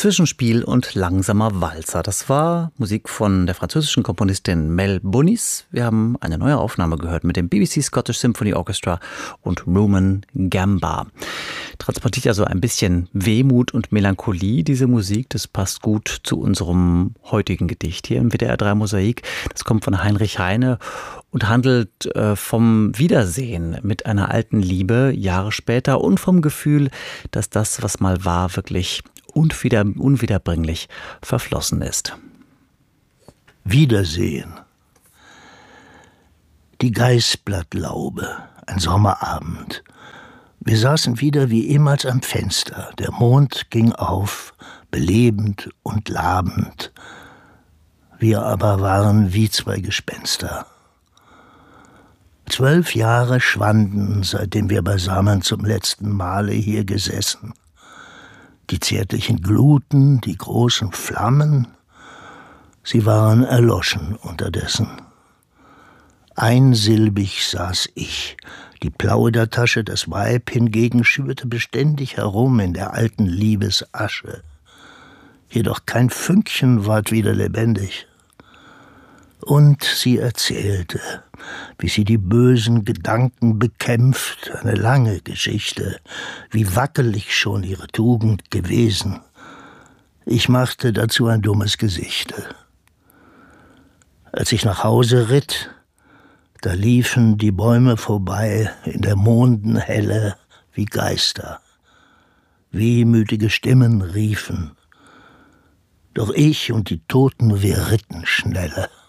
Zwischenspiel und langsamer Walzer. Das war Musik von der französischen Komponistin Mel Bonis. Wir haben eine neue Aufnahme gehört mit dem BBC Scottish Symphony Orchestra und Rumon Gamba. Transportiert ja so ein bisschen Wehmut und Melancholie, diese Musik. Das passt gut zu unserem heutigen Gedicht hier im WDR 3 Mosaik. Das kommt von Heinrich Heine und handelt vom Wiedersehen mit einer alten Liebe Jahre später und vom Gefühl, dass das, was mal war, wirklich unwiederbringlich verflossen ist. Wiedersehen. Die Geißblattlaube, ein Sommerabend. Wir saßen wieder wie ehemals am Fenster. Der Mond ging auf, belebend und labend. Wir aber waren wie zwei Gespenster. 12 Jahre schwanden, seitdem wir beisammen zum letzten Male hier gesessen. Die zärtlichen Gluten, die großen Flammen, sie waren erloschen unterdessen. Einsilbig saß ich, die Plaudertasche, das Weib hingegen schwirrte beständig herum in der alten Liebesasche. Jedoch kein Fünkchen ward wieder lebendig. Und sie erzählte, wie sie die bösen Gedanken bekämpft, eine lange Geschichte, wie wackelig schon ihre Tugend gewesen. Ich machte dazu ein dummes Gesichte. Als ich nach Hause ritt, da liefen die Bäume vorbei in der Mondenhelle wie Geister. Wehmütige Stimmen riefen. Doch ich und die Toten, wir ritten schneller.